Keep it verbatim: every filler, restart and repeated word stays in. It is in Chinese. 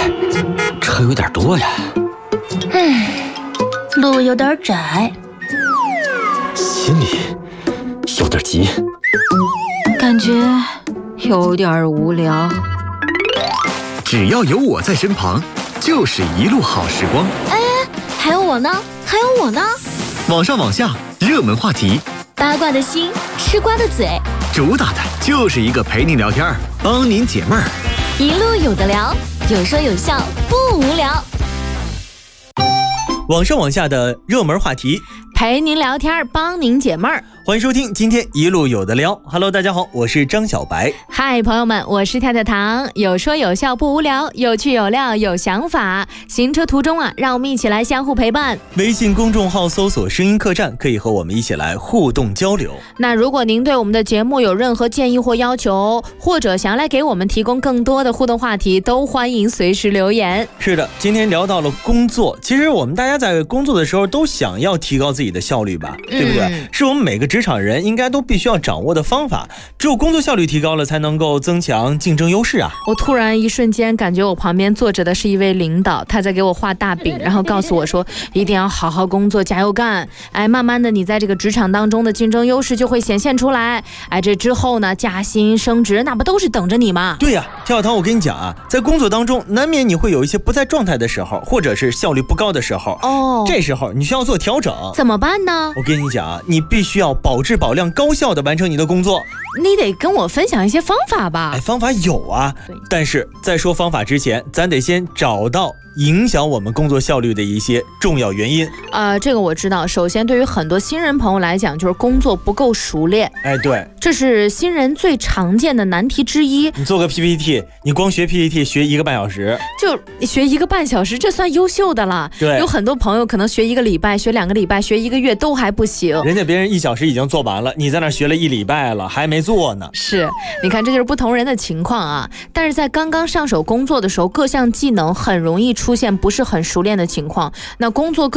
车有点多呀。 嗯，路有点窄， 心里有点急， 感觉有点无聊。 只要有我在身旁，就是一路好时光。 哎，还有我呢，还有我呢。 网上网下，热门话题， 八卦的心，吃瓜的嘴， 主打的就是一个陪您聊天，帮您解闷儿。 一路有的聊，有说有笑，不无聊。 网上网下的热门话题， 陪您聊天，帮您解闷儿。 欢迎收听今天一路有的聊。Hello， 大家好，我是张小白。 嗨，朋友们，我是太太糖。有说有笑不无聊，有趣有料有想法。行车途中啊，让我们一起来相互陪伴。 微信公众号搜索声音客栈，可以和我们一起来互动交流。 那如果您对我们的节目有任何建议或要求，或者想要来给我们提供更多的互动话题，都欢迎随时留言。 是的，今天聊到了工作，其实我们大家在工作的时候都想要提高自己的效率吧，对不对？ 嗯、 是我们每个职场人应该都必须要掌握的方法，只有工作效率提高了，才能够增强竞争优势啊。 我突然一瞬间感觉我旁边坐着的是一位领导，他在给我画大饼，然后告诉我说一定要好好工作，加油干。哎，慢慢的你在这个职场当中的竞争优势就会显现出来。哎，这之后呢，加薪升职那不都是等着你吗？ 对呀、啊，跳涛，我跟你讲啊，在工作当中难免你会有一些不在状态的时候，或者是效率不高的时候。 哦， 这时候你需要做调整， 怎么办呢？ 我跟你讲啊，你必须要保质保量、高效的完成你的工作。 你得跟我分享一些方法吧。 哎，方法有啊，但是在说方法之前，咱得先找到影响我们工作效率的一些重要原因。 呃，这个我知道。首先，对于很多新人朋友来讲，就是工作不够熟练。 哎，对， 这是新人最常见的难题之一。 你做个 P P T， 你光学 P P T 学一个半小时， 就学一个半小时，这算优秀的了。 对， 有很多朋友可能学一个礼拜、学两个礼拜、学一个月都还不行。 人家别人一小时已经做完了，你在那学了一礼拜了，还没做呢。 是，你看，这就是不同人的情况啊。但是在刚刚上手工作的时候，各项技能很容易出现不是很熟练的情况。那工作